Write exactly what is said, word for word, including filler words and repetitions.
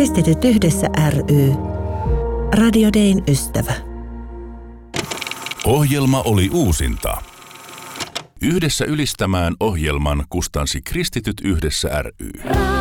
Kristityt yhdessä ry. Radio Dayn ystävä. Ohjelma oli uusinta. Yhdessä ylistämään ohjelman kustansi Kristityt yhdessä ry.